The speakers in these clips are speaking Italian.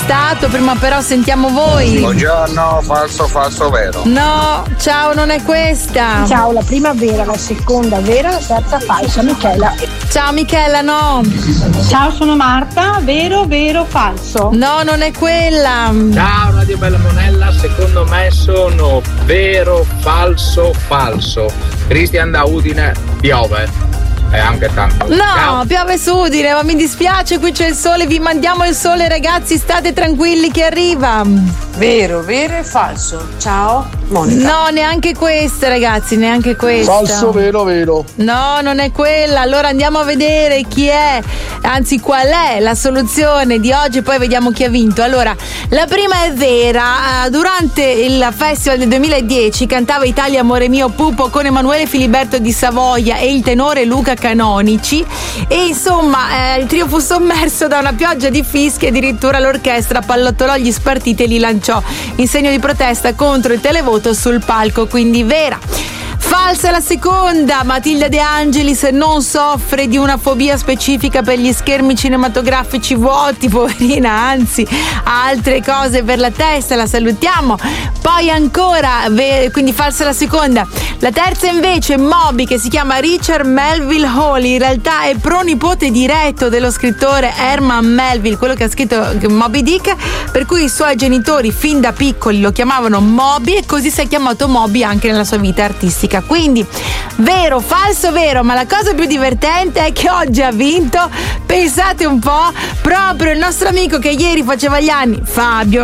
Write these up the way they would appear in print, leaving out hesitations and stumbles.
stato, prima però sentiamo voi. Buongiorno, falso, vero. No, ciao, non è questa. Ciao, la prima vera, la seconda vera, la terza falsa. Michela. Ciao Michela, no. Ciao, sono Marta, vero, falso. No, non è quella. Ciao Radio Bella Monella, secondo me sono vero, falso. Cristian da Udine, piove. E anche tanto. No, ciao. piove su Udine, ma mi dispiace, qui c'è il sole, vi mandiamo il sole ragazzi, state tranquilli che arriva. Vero e falso. Ciao Monica. No, neanche questa ragazzi, neanche questa. Falso, vero. No, non è quella. Allora andiamo a vedere chi è, anzi qual è la soluzione di oggi, poi vediamo chi ha vinto. Allora, la prima è vera. Durante il festival del 2010 cantava Italia amore mio Pupo con Emanuele Filiberto di Savoia e il tenore Luca Canonici, e insomma il trio fu sommerso da una pioggia di fischi e addirittura l'orchestra pallottolò gli spartiti e li lanciò in segno di protesta contro il televoto sul palco, quindi vera. Falsa la seconda, Matilda De Angelis non soffre di una fobia specifica per gli schermi cinematografici vuoti, poverina, anzi ha altre cose per la testa, la salutiamo. Poi ancora, quindi falsa la seconda. La terza invece, Moby, che si chiama Richard Melville Hall, in realtà è pronipote diretto dello scrittore Herman Melville, quello che ha scritto Moby Dick, per cui i suoi genitori fin da piccoli lo chiamavano Moby e così si è chiamato Moby anche nella sua vita artistica. Quindi vero, falso, vero, ma la cosa più divertente è che oggi ha vinto, pensate un po', proprio il nostro amico che ieri faceva gli anni, Fabio,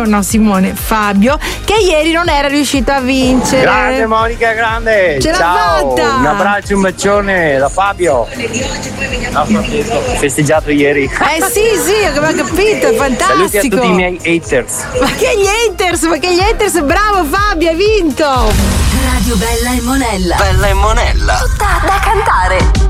che ieri non era riuscito a vincere. Grande Monica, grande. Ce l'ha ciao, fatta. Un abbraccio, un bacione da Fabio. Festeggiato ieri. Sì, abbiamo capito, è fantastico. Saluti a tutti i miei haters. Ma che gli haters, bravo Fabio, hai vinto. Radio Bella e Monella. Tutta da cantare.